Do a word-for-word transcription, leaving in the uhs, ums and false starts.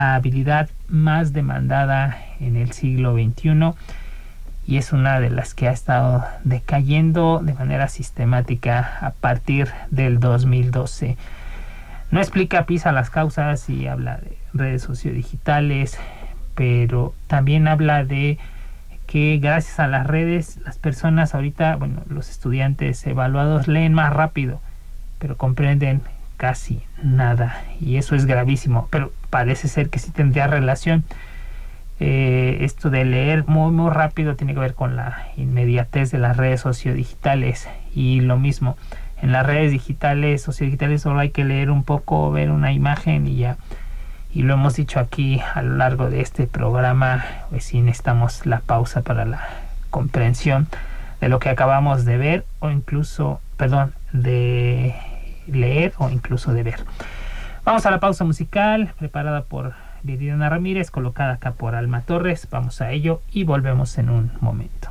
habilidad más demandada en el siglo veintiuno y es una de las que ha estado decayendo de manera sistemática a partir del dos mil doce. No explica PISA las causas y habla de redes sociodigitales, pero también habla de que gracias a las redes las personas ahorita, bueno, los estudiantes evaluados leen más rápido, pero comprenden casi nada y eso es gravísimo, pero parece ser que sí tendría relación. Eh, esto de leer muy muy rápido tiene que ver con la inmediatez de las redes sociodigitales y lo mismo, en las redes digitales, sociodigitales solo hay que leer un poco, ver una imagen y ya, y lo hemos dicho aquí a lo largo de este programa, pues sí necesitamos la pausa para la comprensión de lo que acabamos de ver o incluso, perdón, de leer o incluso de ver. Vamos a la pausa musical preparada por Viridiana Ramírez, colocada acá por Alma Torres. Vamos a ello y volvemos en un momento.